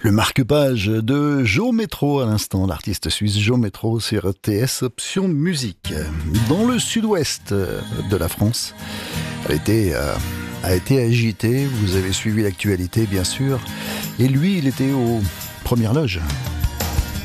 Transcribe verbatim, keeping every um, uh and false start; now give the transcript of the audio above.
Le marque-page de Joe Metro à l'instant, l'artiste suisse Joe Metro sur T S Option Musique. Dans le sud-ouest de la France, elle était, euh, a été agitée, vous avez suivi l'actualité bien sûr, et lui il était aux premières loges.